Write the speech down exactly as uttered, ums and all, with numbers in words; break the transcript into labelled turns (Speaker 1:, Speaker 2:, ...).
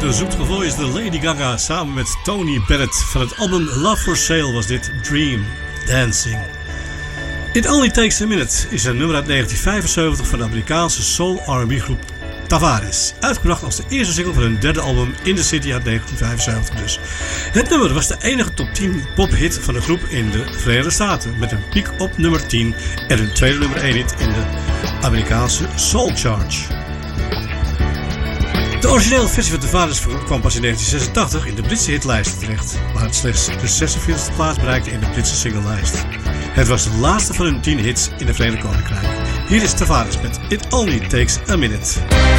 Speaker 1: De zoetgevoelige Lady Gaga samen met Tony Bennett. Van het album Love for Sale was dit Dream Dancing. It Only Takes a Minute is een nummer uit negentien vijfenzeventig van de Amerikaanse soul R en B groep Tavares. Uitgebracht als de eerste single van hun derde album In The City uit negentien vijfenzeventig dus. Het nummer was de enige top tien pophit van de groep in de Verenigde Staten. Met een piek op nummer tien en hun tweede nummer één hit in de Amerikaanse Soul Charge. De originele versie van Tavares kwam pas in negentien zesentachtig in de Britse hitlijst terecht, waar het slechts de zesenveertigste plaats bereikte in de Britse singlelijst. Het was de laatste van hun tien hits in de Verenigd Koninkrijk. Hier is Tavares met It Only Takes a Minute.